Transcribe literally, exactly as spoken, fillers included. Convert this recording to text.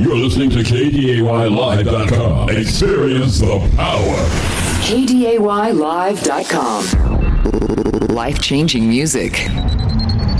You're listening to K D A Y Live dot com. Experience the power. K D A Y Live dot com. Life-changing music.